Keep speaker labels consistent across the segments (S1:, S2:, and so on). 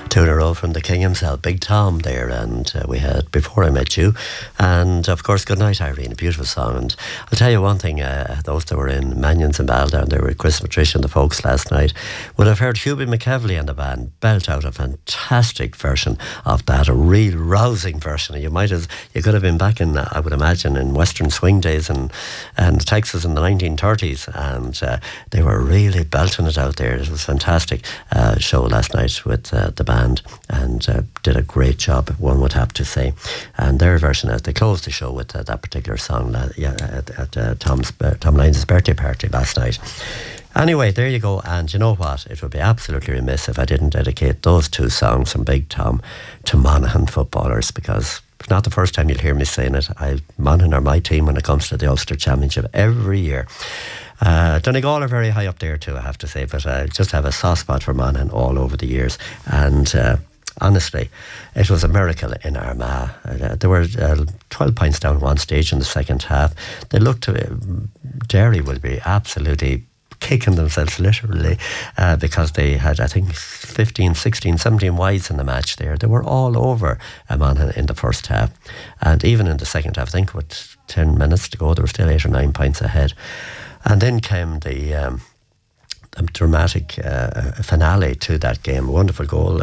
S1: Two in a row from the king himself, Big Tom there, and we had Before I Met You, and of course Goodnight Irene, a beautiful song. And I'll tell you one thing, those that were in Mannions and Ball down there with Chris Patricia and the folks last night would have heard Hubie McKevely and the band belt out a fantastic version of that, a real rousing version. You could have been back in, I would imagine, in Western swing days and Texas in the 1930s, and they were really belting it out there. It was a fantastic show last night with the band, and did a great job, one would have to say. And their version, as they closed the show with that particular song at Tom Lyons' birthday party last night. Anyway, there you go. And you know what? It would be absolutely remiss if I didn't dedicate those two songs from Big Tom to Monaghan footballers, because it's not the first time you'll hear me saying it. Monaghan are my team when it comes to the Ulster Championship every year. Donegal are very high up there too, I have to say, but I just have a soft spot for Monaghan all over the years. And honestly, it was a miracle in Armagh. They were 12 points down one stage in the second half. They looked to Derry will be absolutely kicking themselves literally because they had, I think, 15, 16, 17 wides in the match there. They were all over Monaghan in the first half. And even in the second half, I think with 10 minutes to go, they were still 8 or 9 points ahead. And then came the dramatic finale to that game. A wonderful goal.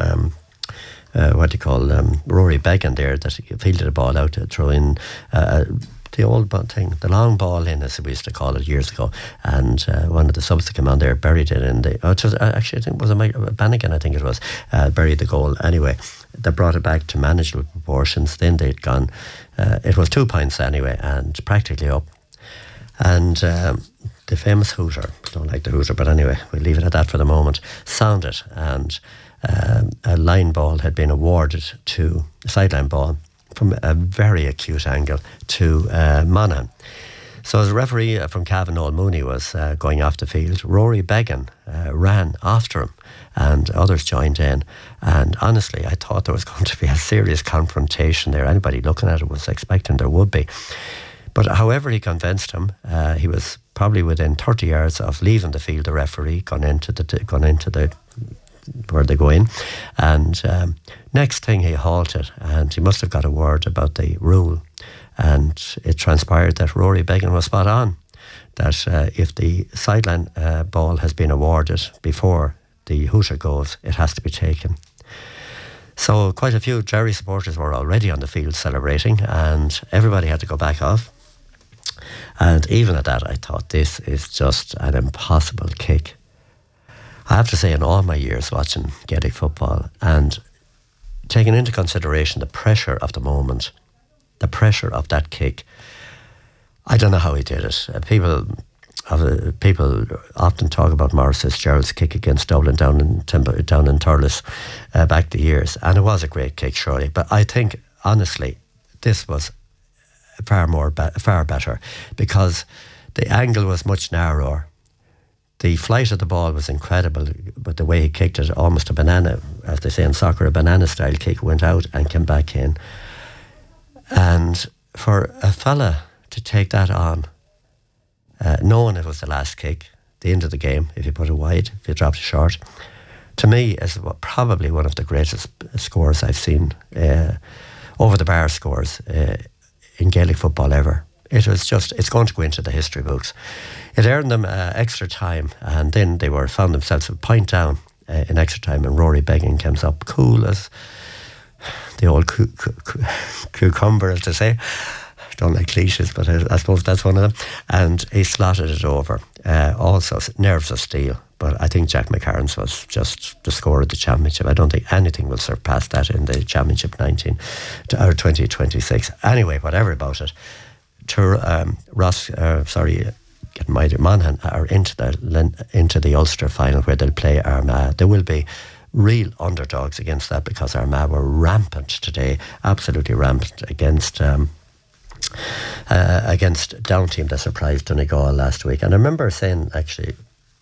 S1: Rory Beggan there that fielded the ball out to throw in the old thing, the long ball in, as we used to call it years ago. And one of the subs that came on there buried it in the... actually, I think it was Bannigan, I think it was, buried the goal. Anyway, they brought it back to manageable proportions. Then they'd gone... it was 2 points anyway, and practically up. And the famous hooter, I don't like the hooter, but anyway, we'll leave it at that for the moment, sounded, and a line ball had been awarded to a sideline ball from a very acute angle to Monaghan. So as a referee from Cavan, Noel Mooney, was going off the field, Rory Beggan ran after him, and others joined in. And honestly, I thought there was going to be a serious confrontation there. Anybody looking at it was expecting there would be. But however he convinced him, he was probably within 30 yards of leaving the field, the referee, gone into the where they go in. And next thing he halted, and he must have got a word about the rule. And it transpired that Rory Beggan was spot on, that if the sideline ball has been awarded before the hooter goes, it has to be taken. So quite a few Jerry supporters were already on the field celebrating, and everybody had to go back off. And even at that, I thought, this is just an impossible kick. I have to say, in all my years watching Gaelic football, and taking into consideration the pressure of the moment, the pressure of that kick, I don't know how he did it. People often talk about Maurice Fitzgerald's kick against Dublin down in Thurles back the years, and it was a great kick, surely. But I think, honestly, this was far better, because the angle was much narrower. The flight of the ball was incredible, but the way he kicked it, almost a banana, as they say in soccer, a banana-style kick, went out and came back in. And for a fella to take that on, knowing it was the last kick, the end of the game, if you put it wide, if you dropped it short, to me is probably one of the greatest scores I've seen, over the bar scores in Gaelic football ever. It's going to go into the history books. It earned them extra time, and then they found themselves a point down in extra time, and Rory Beggan comes up cool as the old cucumber, as they say. I don't like cliches, but I suppose that's one of them. And he slotted it over. Also, nerves of steel. But I think Jack McCarran's was just the score of the championship. I don't think anything will surpass that in the championship 2026. Anyway, whatever about it. Monaghan are into the Ulster final, where they'll play Armagh. There will be real underdogs against that, because Armagh were rampant today, absolutely rampant against Down team that surprised Donegal last week. And I remember saying actually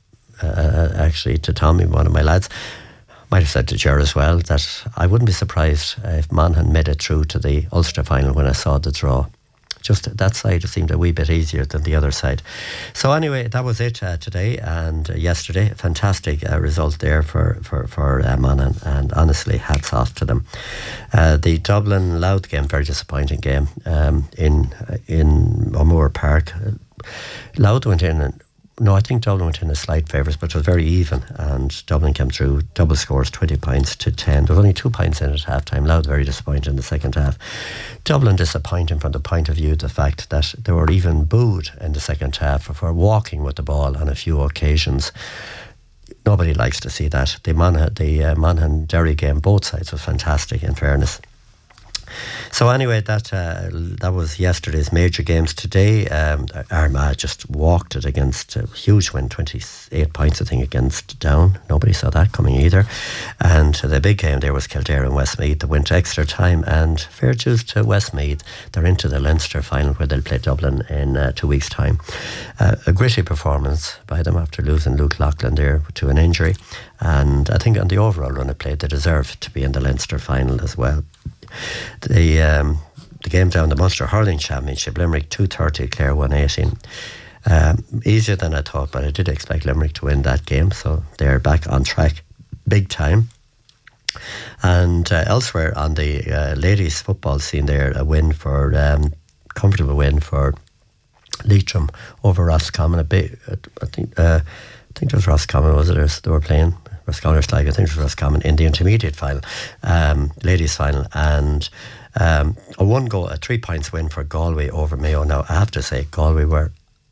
S1: to Tommy, one of my lads, might have said to Ger as well, that I wouldn't be surprised if Monaghan made it through to the Ulster final when I saw the draw. just that side seemed a wee bit easier than the other side. So anyway, that was it today and yesterday. Fantastic result there for Monaghan, and honestly, hats off to them. The Dublin Louth game, very disappointing game in O'Moore Park. Louth went in and I think Dublin went in as slight favourites, but it was very even, and Dublin came through, double scores, 20 points to 10. There was only 2 points in at half time. Louth very disappointed in the second half. Dublin disappointing from the point of view of the fact that they were even booed in the second half for walking with the ball on a few occasions. Nobody likes to see that. The Monaghan Derry game, both sides, was fantastic, in fairness. So anyway, that was yesterday's major games. Today, Armagh just walked it against a huge win, 28 points, I think, against Down. Nobody saw that coming either. And the big game there was Kildare and Westmeath. They went to extra time, and fair dues to Westmeath. They're into the Leinster final, where they'll play Dublin in 2 weeks' time. A gritty performance by them after losing Luke Loughlin there to an injury. And I think on the overall run of play, they deserve to be in the Leinster final as well. The game down the Munster Hurling Championship, Limerick 230, Clare 118. Easier than I thought, but I did expect Limerick to win that game, so they're back on track big time. And elsewhere on the ladies football scene there, a win for comfortable win for Leitrim over Roscommon. I think it was Roscommon, was it? They were playing Roscommon or Sligo, I think it was Roscommon, in the intermediate final, ladies final, and a 3 points win for Galway over Mayo. Now I have to say, Galway were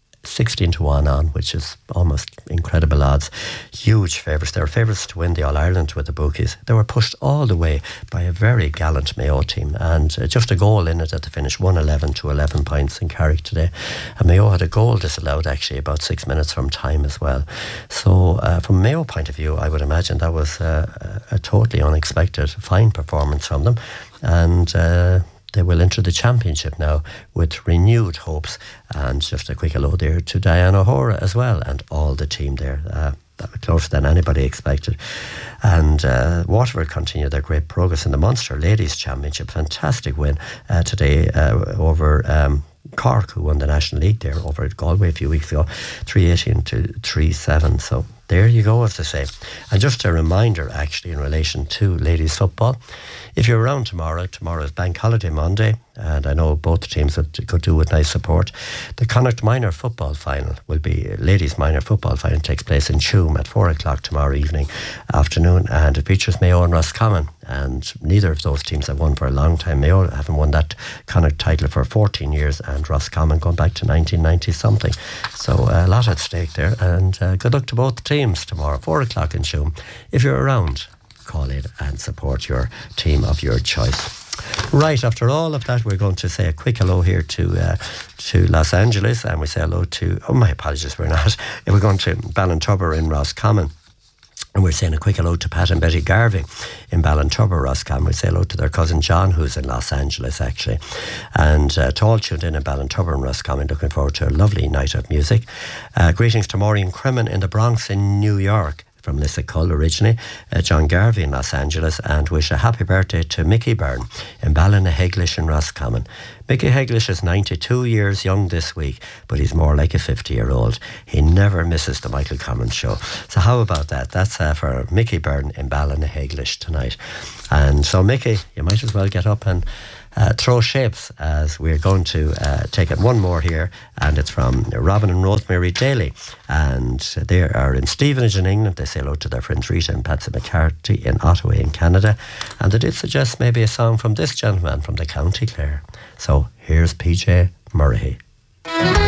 S1: 16-1 on, which is almost incredible odds. Huge favourites. They were favourites to win the All-Ireland with the bookies. They were pushed all the way by a very gallant Mayo team, and just a goal in it at the finish, 1-11 to 11 points in Carrick today. And Mayo had a goal disallowed actually about 6 minutes from time as well. So from a Mayo point of view, I would imagine that was a totally unexpected fine performance from them, and they will enter the championship now with renewed hopes. And just a quick hello there to Diane O'Hora as well, and all the team there. Closer than anybody expected. And Waterford continue their great progress in the Munster Ladies Championship. Fantastic win today over Cork, who won the National League there over at Galway a few weeks ago, 3-18 to 3-7. So there you go, as they say. And just a reminder, actually, in relation to ladies football, if you're around tomorrow is Bank Holiday Monday, and I know both teams could do with nice support. The Connacht Minor Football Final will be, ladies minor football final takes place in Tuam at 4 o'clock tomorrow afternoon, and it features Mayo and Roscommon, and neither of those teams have won for a long time. Mayo haven't won that Connacht title for 14 years, and Roscommon going back to 1990 something. So a lot at stake there, and good luck to both teams tomorrow, 4 o'clock in Tuam. If you're around, call in and support your team of your choice. Right, after all of that, we're going to say a quick hello here to Los Angeles, and we say hello to, my apologies, we're not. We're going to Ballintubber in Roscommon. And we're saying a quick hello to Pat and Betty Garvey in Ballintubber, Roscommon. We say hello to their cousin John, who's in Los Angeles, actually. And to all tuned in Ballintubber and Roscommon, looking forward to a lovely night of music. Greetings to Maureen Crimmin in the Bronx in New York, from Lissacull originally, John Garvey in Los Angeles, and wish a happy birthday to Mickey Byrne in Ballinaheglis in Roscommon. Mickey Heglish is 92 years young this week, but he's more like a 50-year-old. He never misses the Michael Collins show. So how about that? That's for Mickey Byrne in Ballinaheglis tonight. And so Mickey, you might as well get up and throw shapes, as we're going to take it one more here, and it's from Robin and Rosemary Daly, and they are in Stevenage in England. They say hello to their friends Rita and Patsy McCarthy in Ottawa in Canada, and they did suggest maybe a song from this gentleman from the County Clare. So here's PJ Murray.